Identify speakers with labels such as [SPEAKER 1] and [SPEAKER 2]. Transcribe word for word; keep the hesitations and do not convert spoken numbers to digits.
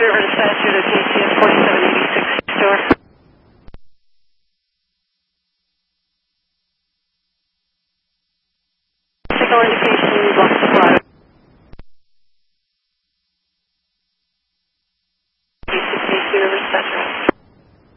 [SPEAKER 1] River dispatcher to T C S forty-seven eighty-six store. Signal indication, we've lost the flight. T C S River dispatcher.